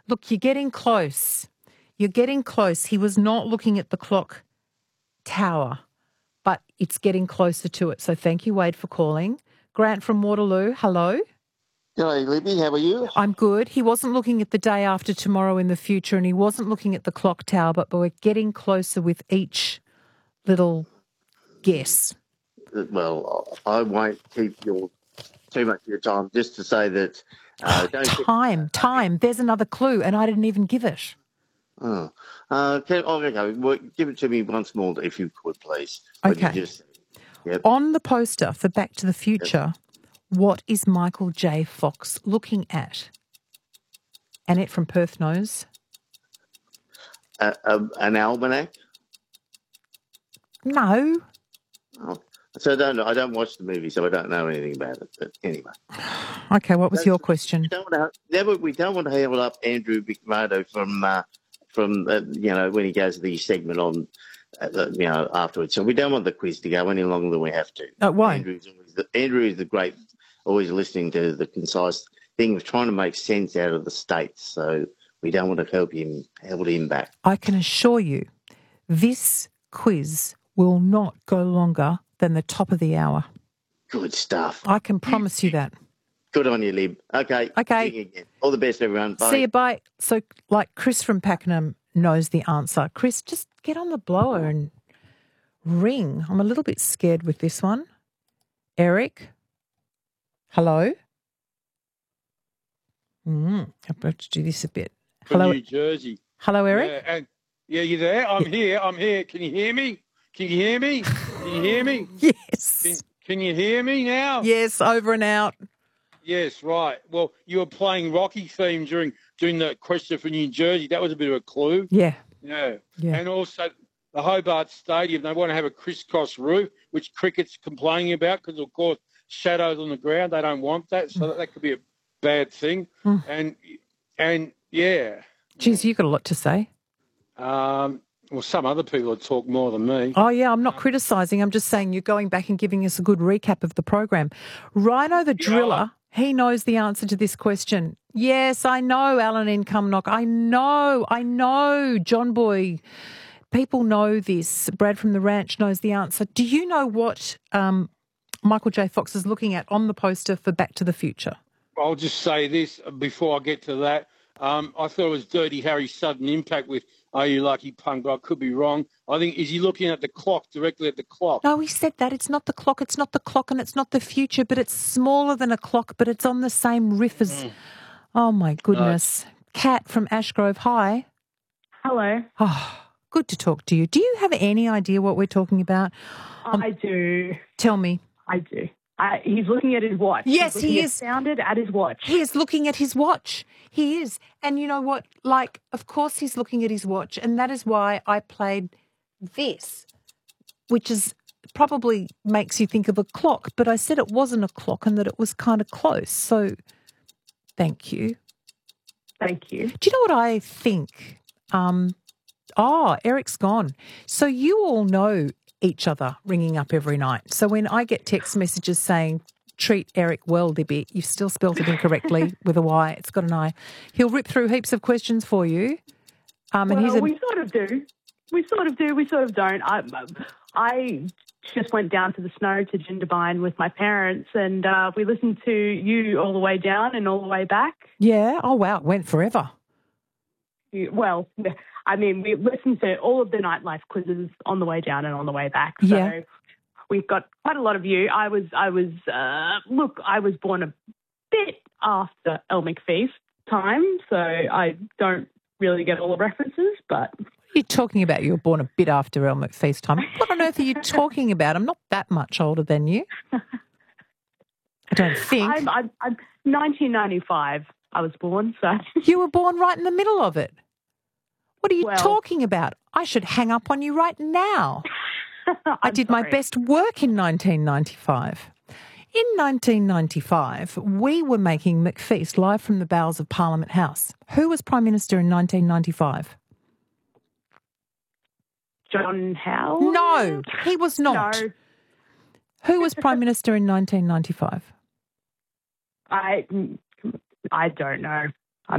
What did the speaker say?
Look, you're getting close. You're getting close. He was not looking at the clock tower, but it's getting closer to it. So thank you, Wade, for calling. Grant from Waterloo, hello. Hello, Libby. How are you? I'm good. He wasn't looking at the day after tomorrow in the future, and he wasn't looking at the clock tower, but we're getting closer with each little guess. Well, I won't keep too much of your time. Just to say that Time. There's another clue, and I didn't even give it. Oh, okay. Well, give it to me once more, if you could, please. Okay. Yep. On the poster for Back to the Future, what is Michael J. Fox looking at? Annette from Perth knows. An almanac? No. Oh. So I don't watch the movie, so I don't know anything about it. But anyway. Okay, what was your question? We don't want to hold up Andrew McMurdo from when he goes to the segment on afterwards. So we don't want the quiz to go any longer than we have to. Oh, why? Andrew is the great, always listening to the concise thing of trying to make sense out of the states. So we don't want to hold him back. I can assure you, this quiz will not go longer than the top of the hour. Good stuff. I can promise you that. Good on you, Lib. Okay. All the best, everyone. Bye. See you, bye. So, Chris from Pakenham knows the answer. Chris, just get on the blower and ring. I'm a little bit scared with this one. Eric, hello? I've got to do this a bit. Hello, from New Jersey. Hello, Eric? Yeah, you there? I'm here. Can you hear me? Yes. Can you hear me now? Yes, over and out. Yes, right. Well, you were playing Rocky theme during the question for New Jersey. That was a bit of a clue. Yeah. And also the Hobart Stadium, they want to have a crisscross roof, which cricket's complaining about because, of course, shadows on the ground. They don't want that, so that could be a bad thing. And yeah. Geez, you've got a lot to say. Well, some other people would talk more than me. Oh, yeah, I'm not criticising. I'm just saying you're going back and giving us a good recap of the program. Rhino the Driller, he knows the answer to this question. Yes, I know, Alan in Cumnock. I know, John Boy. People know this. Brad from the Ranch knows the answer. Do you know what Michael J. Fox is looking at on the poster for Back to the Future? I'll just say this before I get to that. I thought it was Dirty Harry's Sudden Impact with Are You Lucky Punk, but I could be wrong. I think, is he looking at the clock, directly at the clock? No, he said that. It's not the clock, and it's not the future, but it's smaller than a clock, but it's on the same riff as... Oh, my goodness. Kat from Ashgrove, hi. Hello. Oh, good to talk to you. Do you have any idea what we're talking about? I do. Tell me. I do. He's looking at his watch. Yes, he is. Sounded at his watch. He is looking at his watch. He is. And you know what? Of course he's looking at his watch, and that is why I played this, which is probably makes you think of a clock, but I said it wasn't a clock and that it was kind of close. So thank you. Thank you. Do you know what I think? Eric's gone. So you all know each other ringing up every night. So when I get text messages saying, treat Eric well, Libby, you've still spelt it incorrectly with a Y, it's got an I. He'll rip through heaps of questions for you. We sort of do. We sort of don't. I just went down to the snow to Jindabyne with my parents and we listened to you all the way down and all the way back. Yeah. Oh, wow. It went forever. Well, I mean, we listened to all of the nightlife quizzes on the way down and on the way back. So we've got quite a lot of you. I was born a bit after Elle McFeast time, so I don't really get all the references, but... What are you talking about? You were born a bit after Elle McFeast time. What on earth are you talking about? I'm not that much older than you. I don't think. I'm 1995 I was born, so... You were born right in the middle of it. What are you talking about? I should hang up on you right now. I did my best work in 1995. In 1995, we were making McFeast live from the bowels of Parliament House. Who was Prime Minister in 1995? John Howard? No, he was not. No. Who was Prime Minister in 1995? I don't know.